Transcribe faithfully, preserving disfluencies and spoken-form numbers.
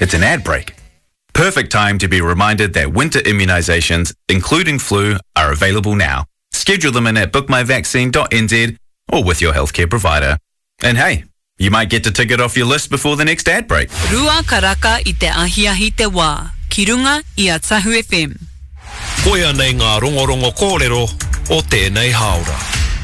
It's an ad break. Perfect time to be reminded that winter immunisations, including flu, are available now. Schedule them in at book my vaccine dot n z or with your healthcare provider. And hey, you might get to tick it off your list before the next ad break. Rua karaka I te ahiahi te wā. Ki runga I a Tahu F M. Koia nei ngā rongorongo kōrero o tēnei haora.